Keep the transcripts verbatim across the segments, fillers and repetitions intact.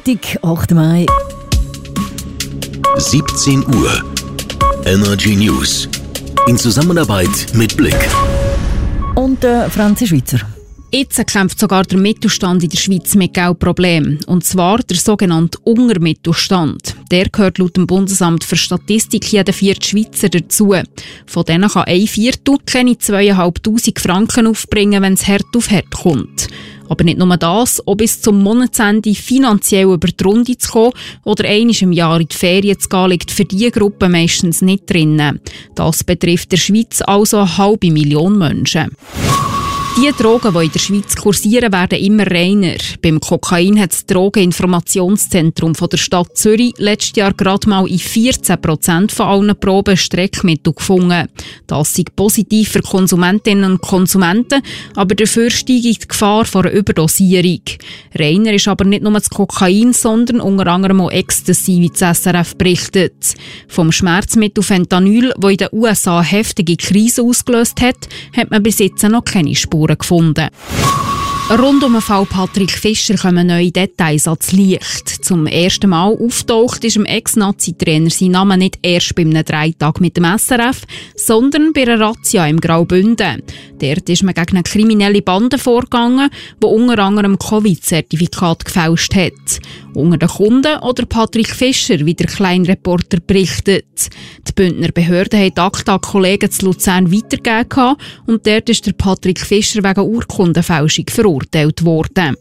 Freitag, achter Mai. siebzehn Uhr. Energy News. In Zusammenarbeit mit Blick. Und äh, Franzi Schweizer. Jetzt kämpft sogar der Mittelstand in der Schweiz mit Geldproblemen. Und zwar der sogenannte Hungermittelstand. Der gehört laut dem Bundesamt für Statistik jeder vierte Schweizer dazu. Von denen kann ein Viertel keine zweieinhalbtausend Franken aufbringen, wenn es hart auf hart kommt. Aber nicht nur das, auch bis zum Monatsende finanziell über die Runde zu kommen oder einmal im Jahr in die Ferien zu gehen, liegt für diese Gruppe meistens nicht drin. Das betrifft der Schweiz also eine halbe Million Menschen. Die Drogen, die in der Schweiz kursieren, werden immer reiner. Beim Kokain hat das Drogeninformationszentrum der Stadt Zürich letztes Jahr gerade mal in vierzehn Prozent von allen Proben Streckmittel gefunden. Das ist positiv für Konsumentinnen und Konsumenten, aber dafür steigt die Gefahr vor einer Überdosierung. Reiner ist aber nicht nur das Kokain, sondern unter anderem auch Ecstasy, wie das S R F berichtet. Vom Schmerzmittel Fentanyl, das in den U S A eine heftige Krise ausgelöst hat, hat man bis jetzt noch keine Spuren gefunden. Rund um den Fall Patrick Fischer kommen neue Details ans Licht. Zum ersten Mal auftaucht ist dem Ex-Nazi-Trainer sein Name nicht erst bei einem Dreitag mit dem S R F, sondern bei einer Razzia im Graubünden. Dort ist man gegen eine kriminelle Bande vorgegangen, die unter anderem Covid-Zertifikat gefälscht hat. Unter den Kunden oder Patrick Fischer, wie der Kleinreporter berichtet. Die Bündner Behörden haben die Akta Kollegen zu Luzern weitergegeben und dort ist der Patrick Fischer wegen Urkundenfälschung verurteilt worden.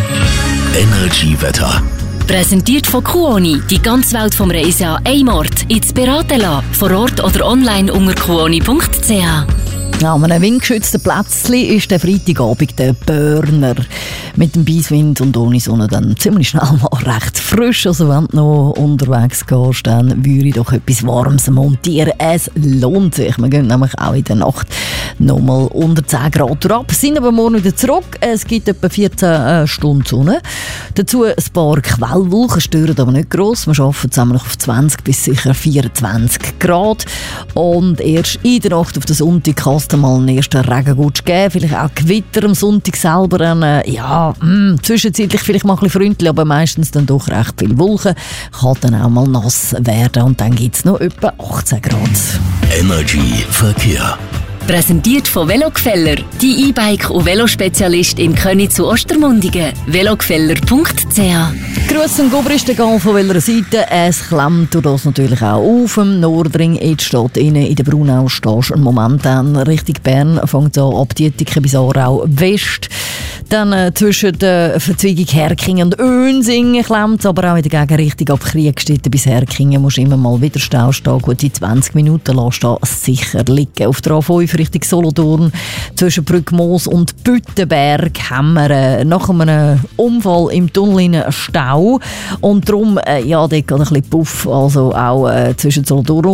Energy Wetter. Präsentiert von Kuoni. Die ganze Welt vom Reisen an einem Ort. Jetzt beraten lassen. Vor Ort oder online unter kuoni punkt c h. An einem windgeschützten Plätzchen ist der Freitagabend der Burner. Mit dem Beiswind und ohne Sonne dann ziemlich schnell mal recht frisch. Also wenn du noch unterwegs gehst, dann würde ich doch etwas Warmes montieren. Es lohnt sich. Wir gehen nämlich auch in der Nacht noch mal unter zehn Grad ab. Sind aber morgen wieder zurück. Es gibt etwa vierzehn Stunden Sonne. Dazu ein paar Quellwolken, stören aber nicht gross. Wir arbeiten zusammen auf zwanzig bis sicher vierundzwanzig Grad. Und erst in der Nacht auf den Sonntag kann es mal einen ersten Regengutsch geben, vielleicht auch Gewitter am Sonntag selber. Äh, ja, mh, zwischenzeitlich vielleicht mal ein bisschen freundlich, aber meistens dann doch recht viel Wolken. Kann dann auch mal nass werden und dann gibt es noch etwa achtzehn Grad. Energy Verkehr. Präsentiert von Velogefeller, die E-Bike- und Velospezialist in Köniz und Ostermundigen. velogefeller punkt c h. Grüß und Gobrist, egal von welcher Seite. Es klemmt und das natürlich auch auf dem Nordring. Jetzt steht innen in der Brunau stehst im Moment an Richtung Bern, fängt an ab Dietiken bis Aarau West. Dann äh, zwischen der Verzweigung Herkingen und Önsingen klemmt, aber auch in der Gegenrichtung ab Kriegstetten bis Herkingen musst du immer mal wieder Stau stehen. Gut, in zwanzig Minuten lässt du sicher liegen. Auf der A fünf Richtung Solothurn zwischen Brückmoos und Büttenberg haben wir äh, nach einem Unfall im Tunnel einen Stau und darum, äh, ja, dort geht ein bisschen Puff, also auch äh, zwischen Solothurn